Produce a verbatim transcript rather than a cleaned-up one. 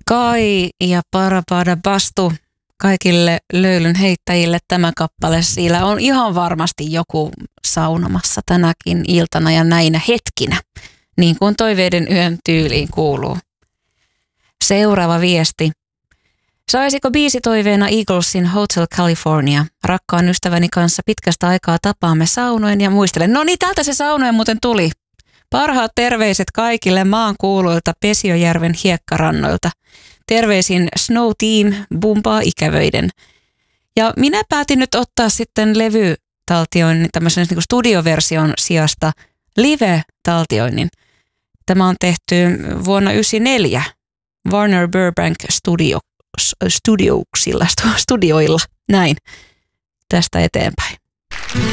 Kai ja Parapada Bastu kaikille löylyn heittäjille tämä kappale. Siellä on ihan varmasti joku saunomassa tänäkin iltana ja näinä hetkinä, niin kuin Toiveiden yön tyyliin kuuluu. Seuraava viesti. Saisiko biisitoiveena Eaglesin Hotel California? Rakkaan ystäväni kanssa pitkästä aikaa tapaamme saunoen ja muistelen. No niin, täältä se saunoen muuten tuli. Parhaat terveiset kaikille maan kuuluilta Pesiojärven hiekkarannoilta. Terveisin Snow Team, bumpaa ikävöiden. Ja minä päätin nyt ottaa sitten levytaltioinnin, tämmöisen niin kuin studioversion sijasta live-taltioinnin. Tämä on tehty vuonna yhdeksänkymmentäneljä Warner Burbank Studio, studioilla, studioilla, näin, tästä eteenpäin.